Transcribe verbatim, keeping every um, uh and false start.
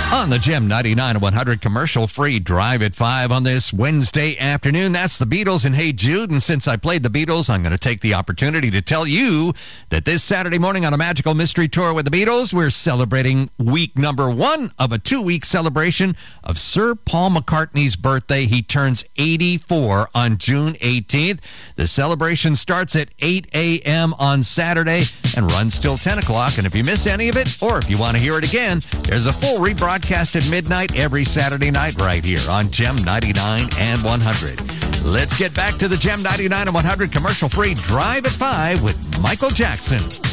On the Gem ninety-nine and one hundred commercial-free Drive at five on this Wednesday afternoon. That's the Beatles and Hey Jude. And since I played the Beatles, I'm going to take the opportunity to tell you that this Saturday morning on a magical mystery tour with the Beatles, we're celebrating week number one of a two-week celebration of Sir Paul McCartney's birthday. He turns eighty-four on June eighteenth. The celebration starts at eight a.m. on Saturday and runs till ten o'clock. And if you miss any of it, or if you want to hear it again, there's a full rebroadcast at midnight every Saturday night right here on Gem ninety-nine and one hundred. Let's get back to the Gem ninety-nine and one hundred commercial-free Drive at five with Michael Jackson.